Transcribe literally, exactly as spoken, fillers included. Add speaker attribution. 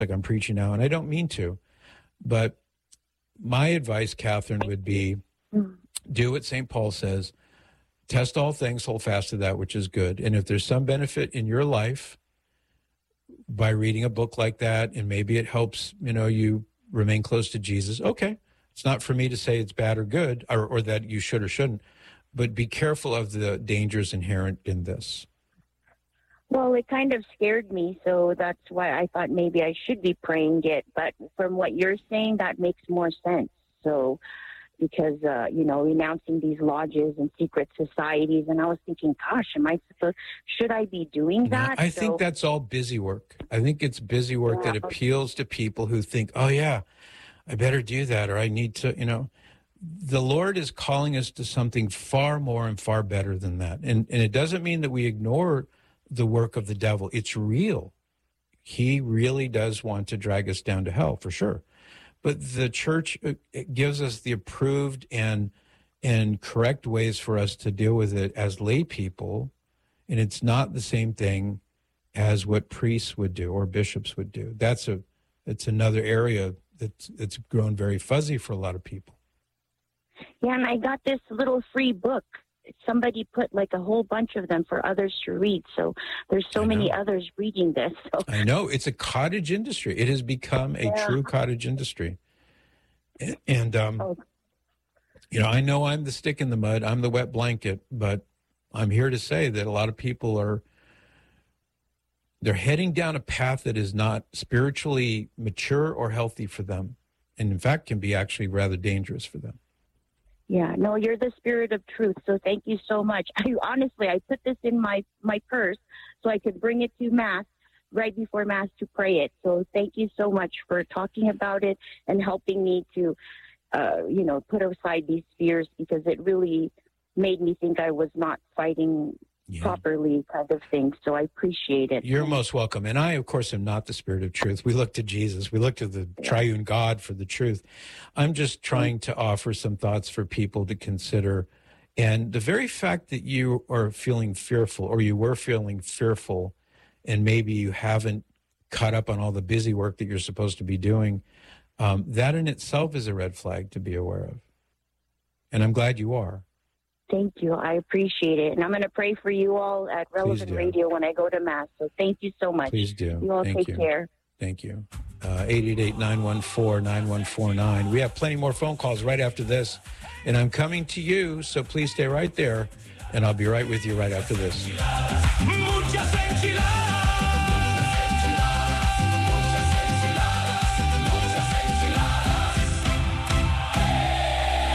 Speaker 1: like I'm preaching now, and I don't mean to. But my advice, Catherine, would be do what Saint Paul says. Test all things, hold fast to that which is good. And if there's some benefit in your life by reading a book like that, and maybe it helps, you know, you remain close to Jesus, okay. It's not for me to say it's bad or good, or, or that you should or shouldn't, but be careful of the dangers inherent in this.
Speaker 2: Well, it kind of scared me, so that's why I thought maybe I should be praying it. But from what you're saying, that makes more sense. So, because, uh, you know, renouncing these lodges and secret societies, and I was thinking, gosh, am I supposed, should I be doing that?
Speaker 1: No, I
Speaker 2: so,
Speaker 1: think that's all busy work. I think it's busy work yeah. that appeals to people who think, oh, yeah, I better do that, or I need to, you know. The Lord is calling us to something far more and far better than that. And, and it doesn't mean that we ignore the work of the devil. It's real. He really does want to drag us down to hell, for sure. But the church it gives us the approved and and correct ways for us to deal with it as lay people, and it's not the same thing as what priests would do or bishops would do. That's a it's another area that's it's grown very fuzzy for a lot of people.
Speaker 2: Yeah, and I got this little free book. Somebody put like a whole bunch of them for others to read. So there's so many others reading this. So.
Speaker 1: I know. It's a cottage industry. It has become a yeah. true cottage industry. And, and um, oh. you know, I know I'm the stick in the mud. I'm the wet blanket. But I'm here to say that a lot of people are, they're heading down a path that is not spiritually mature or healthy for them. And in fact, can be actually rather dangerous for them.
Speaker 2: Yeah, no, you're the spirit of truth. So thank you so much. I honestly, I put this in my, my purse so I could bring it to Mass right before Mass to pray it. So thank you so much for talking about it and helping me to, uh, you know, put aside these fears, because it really made me think I was not fighting yeah. properly, kind of thing. So I appreciate it.
Speaker 1: You're most welcome. And I, of course, am not the spirit of truth. We look to Jesus. We look to the yeah. triune God for the truth. I'm just trying to offer some thoughts for people to consider. And the very fact that you are feeling fearful, or you were feeling fearful, and maybe you haven't caught up on all the busy work that you're supposed to be doing, um, that in itself is a red flag to be aware of. And I'm glad you are.
Speaker 2: Thank you. I appreciate it. And I'm going to pray for you all at Relevant Radio when I go to Mass. So thank you so much.
Speaker 1: Please do.
Speaker 2: You all
Speaker 1: thank
Speaker 2: take
Speaker 1: you.
Speaker 2: care.
Speaker 1: Thank you. Uh, eight eight eight, nine one four, nine one four nine. We have plenty more phone calls right after this. And I'm coming to you, so please stay right there. And I'll be right with you right after this.